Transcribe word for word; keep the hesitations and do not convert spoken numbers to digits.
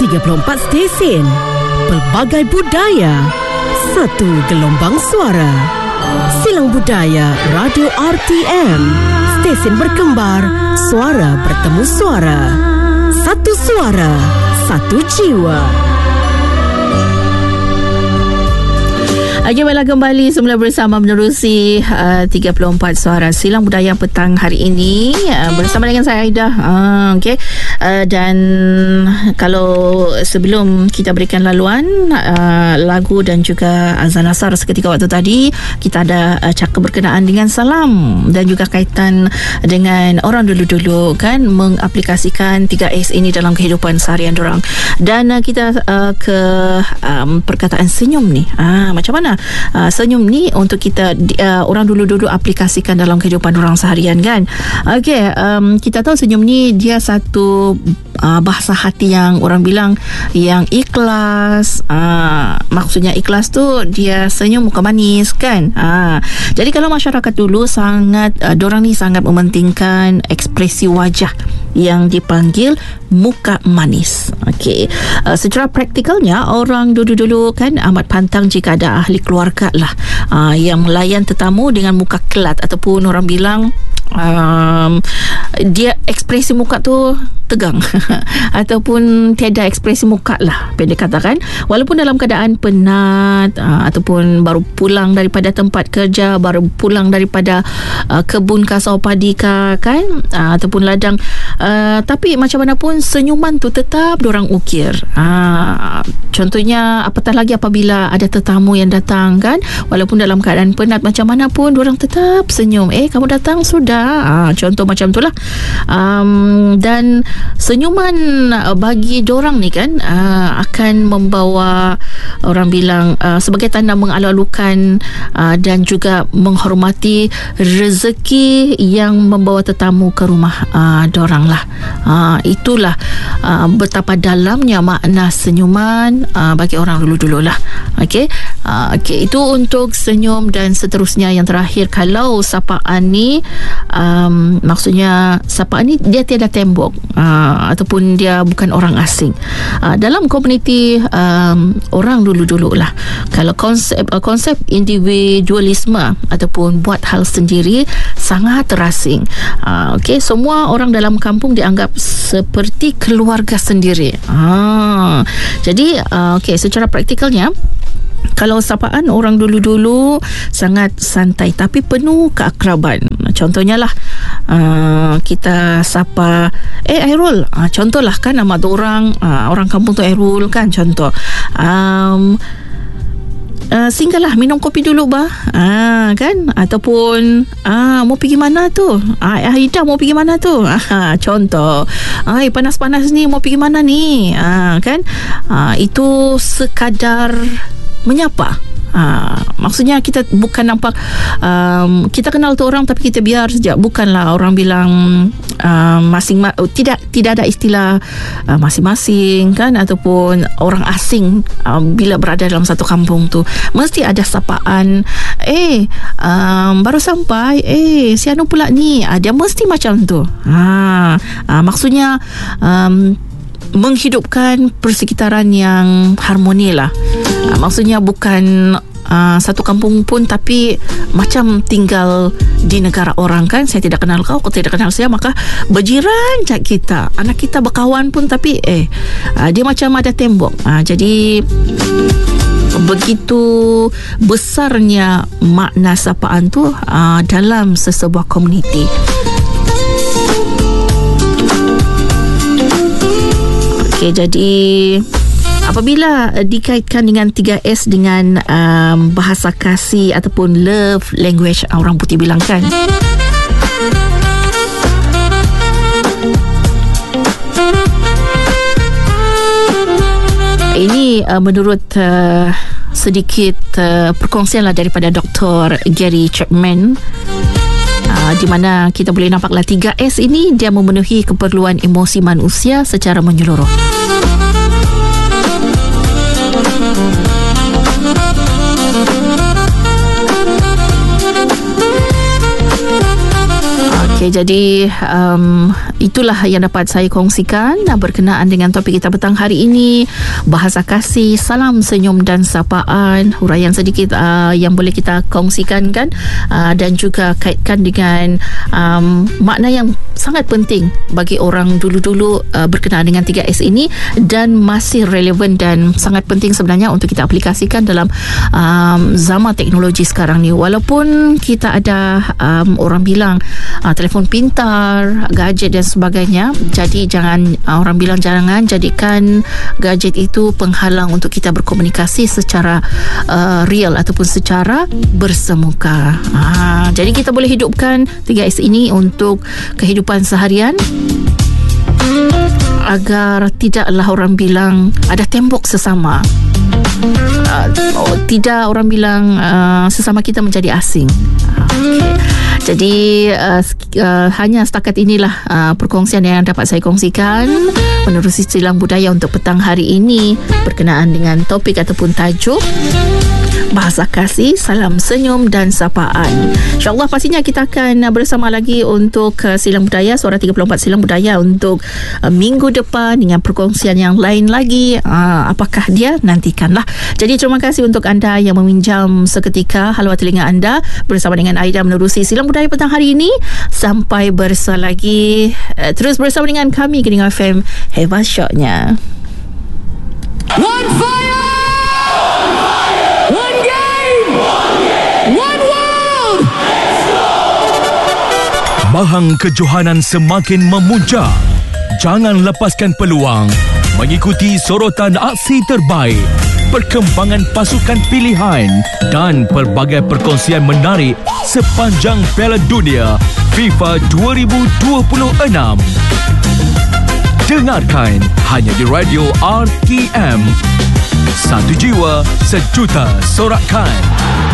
tiga puluh empat stesen, pelbagai budaya, satu gelombang suara. Silang Budaya Radio R T M, stesen berkembar, suara bertemu suara. Satu suara, satu jiwa. Okay, baiklah, kembali semula bersama menerusi uh, tiga puluh empat Suara Silang Budaya petang hari ini uh, bersama dengan saya Aida. Uh, okay. uh, dan kalau sebelum kita berikan laluan uh, lagu dan juga azan asar seketika waktu tadi, kita ada uh, cakap berkenaan dengan salam dan juga kaitan dengan orang dulu-dulu kan mengaplikasikan tiga S ini dalam kehidupan seharian dorang. Dan uh, kita uh, ke um, perkataan senyum ni. Ah, macam mana Uh, senyum ni untuk kita uh, orang dulu-dulu aplikasikan dalam kehidupan orang seharian kan. Okey, um, kita tahu senyum ni dia satu uh, bahasa hati yang orang bilang yang ikhlas. Uh, maksudnya ikhlas tu dia senyum muka manis kan. Uh, jadi kalau masyarakat dulu sangat uh, dorang ni sangat mementingkan ekspresi wajah yang dipanggil muka manis. Okey. Uh, secara praktikalnya orang dulu-dulu kan amat pantang jika ada ahli keluarga lah uh, yang melayan tetamu dengan muka kelat ataupun orang bilang um, dia ekspresi muka tu tegang ataupun tiada ekspresi muka lah pendek katakan, walaupun dalam keadaan penat uh, ataupun baru pulang daripada tempat kerja, baru pulang daripada uh, kebun kah sawah padi kah kan uh, ataupun ladang, uh, tapi macam mana pun senyuman tu tetap dorang ukir. uh, contohnya apatah lagi apabila ada tetamu yang datang kan, walaupun dalam keadaan penat macam mana pun dorang tetap senyum. Eh kamu datang sudah, uh, contoh macam tu lah. um, dan senyuman bagi dorang ni kan uh, akan membawa orang bilang uh, sebagai tanda mengalu-alukan uh, dan juga menghormati rezeki yang membawa tetamu ke rumah uh, dorang lah. uh, itulah uh, betapa dalamnya makna senyuman uh, bagi orang dulu-dulu lah. Okey, uh, okay. Itu untuk senyum. Dan seterusnya yang terakhir, kalau sapaan ni um, maksudnya sapaan ni dia tiada tembok uh, ataupun dia bukan orang asing uh, dalam komuniti um, orang dulu-dulu lah. Kalau konsep uh, konsep individualisme ataupun buat hal sendiri sangat terasing. uh, Okey, semua orang dalam kampung dianggap seperti keluarga sendiri. uh, Jadi uh, okey, secara praktikalnya kalau sapaan orang dulu-dulu sangat santai tapi penuh keakraban. Contohnya lah uh, kita sapa eh Airul, uh, contohlah kan nama tu orang uh, orang kampung tu Airul kan, contoh um, Uh, singgahlah minum kopi dulu bah, ah, kan, ataupun ah, mau pergi mana tu, ah, Aida mau pergi mana tu, ah, contoh, ay panas-panas ni mau pergi mana ni, ah, kan, ah, itu sekadar menyapa. Ha, maksudnya kita bukan nampak um, kita kenal tu orang tapi kita biar saja. Bukanlah orang bilang um, masing ma- tidak tidak ada istilah uh, masing-masing kan, ataupun orang asing um, bila berada dalam satu kampung tu mesti ada sapaan. Eh um, baru sampai, eh si anu pula ni, ah, dia mesti macam tu. Ha, uh, maksudnya um, menghidupkan persekitaran yang harmoni lah. Uh, maksudnya bukan uh, satu kampung pun tapi macam tinggal di negara orang kan. Saya tidak kenal kau, kau tidak kenal saya, maka berjiran cak kita, anak kita berkawan pun tapi eh uh, dia macam ada tembok. Uh, jadi begitu besarnya makna sapaan tu uh, dalam sesebuah komuniti. Okey, jadi apabila uh, dikaitkan dengan tiga S dengan um, bahasa kasih ataupun love language, orang putih bilang kan, ini uh, menurut uh, sedikit uh, perkongsian lah daripada Doktor Gary Chapman, uh, di mana kita boleh nampaklah tiga S ini dia memenuhi keperluan emosi manusia secara menyeluruh. Okey, jadi um, itulah yang dapat saya kongsikan uh, berkenaan dengan topik kita petang hari ini, bahasa kasih, salam, senyum dan sapaan. Huraian sedikit uh, yang boleh kita kongsikan kan, uh, dan juga kaitkan dengan um, makna yang sangat penting bagi orang dulu-dulu uh, berkenaan dengan tiga S ini, dan masih relevan dan sangat penting sebenarnya untuk kita aplikasikan dalam um, zaman teknologi sekarang ni. Walaupun kita ada um, orang bilang uh, telefon pintar, gadget dan sebagainya, jadi jangan uh, orang bilang jangan jadikan gadget itu penghalang untuk kita berkomunikasi secara uh, real ataupun secara bersemuka. Uh, jadi kita boleh hidupkan tiga S ini untuk kehidupan seharian, agar tidaklah orang bilang ada tembok sesama. Uh, oh, tidak orang bilang uh, sesama kita menjadi asing. Okay. Jadi uh, uh, hanya setakat inilah uh, perkongsian yang dapat saya kongsikan menerusi Silang Budaya untuk petang hari ini berkenaan dengan topik ataupun tajuk bahasa kasih, salam, senyum dan sapaan. InsyaAllah pastinya kita akan bersama lagi untuk uh, Silang Budaya, Suara tiga puluh empat Silang Budaya untuk uh, minggu depan dengan perkongsian yang lain lagi. Uh, apakah dia? Nantikanlah. Jadi terima kasih untuk anda yang meminjam seketika haluan telinga anda bersama dengan Aida menerusi Silang Budaya petang hari ini. Sampai bersama lagi. Uh, terus bersama dengan kami Kening F M. Hebat syoknya. One fire! Bahang kejohanan semakin memuncak. Jangan lepaskan peluang mengikuti sorotan aksi terbaik, perkembangan pasukan pilihan dan pelbagai perkongsian menarik sepanjang Piala Dunia FIFA dua ribu dua puluh enam. Dengarkan hanya di Radio R T M. Satu jiwa, sejuta sorakan.